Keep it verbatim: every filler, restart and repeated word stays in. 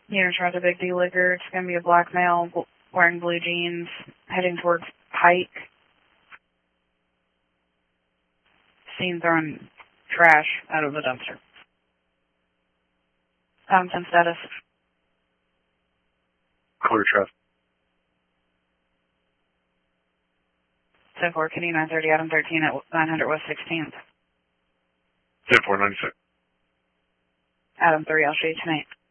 Unit Charge, a Big D Liquor. It's going to be a black male bl wearing blue jeans heading towards Pike. Seen throwing trash out of the dumpster. Tom ten status. Clear traffic. ten four, Kitty nine thirty, Adam thirteen at nine hundred West sixteenth. ten four ninety-six. Adam three, I'll show you tonight.